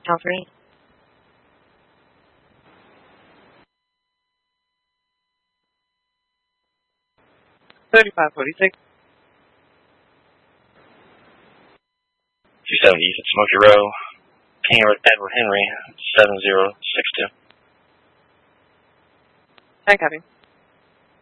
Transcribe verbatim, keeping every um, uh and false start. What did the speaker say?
Count three. thirty-five forty-six. two seventy East at Smoky Row. King Edward Henry, seven zero six two. I copy.